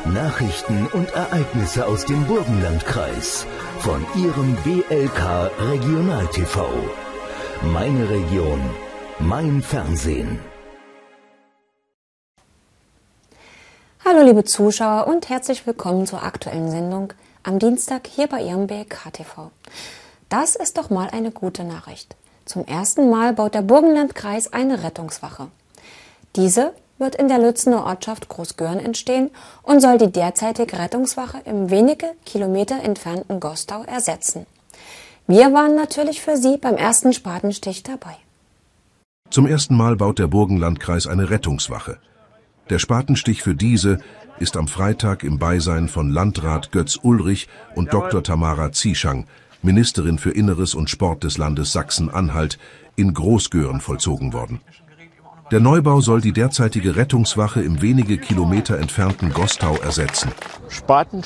Nachrichten und Ereignisse aus dem Burgenlandkreis von Ihrem BLK Regional TV. Meine Region, mein Fernsehen. Hallo liebe Zuschauer und herzlich willkommen zur aktuellen Sendung am Dienstag hier bei Ihrem BLK TV. Das ist doch mal eine gute Nachricht. Zum ersten Mal baut der Burgenlandkreis eine Rettungswache. Diese wird in der Lützener Ortschaft Großgören entstehen und soll die derzeitige Rettungswache im wenige Kilometer entfernten Gostau ersetzen. Wir waren natürlich für Sie beim ersten Spatenstich dabei. Zum ersten Mal baut der Burgenlandkreis eine Rettungswache. Der Spatenstich für diese ist am Freitag im Beisein von Landrat Götz Ulrich und Dr. Tamara Zieschang, Ministerin für Inneres und Sport des Landes Sachsen-Anhalt, in Großgören vollzogen worden. Der Neubau soll die derzeitige Rettungswache im wenige Kilometer entfernten Gostau ersetzen.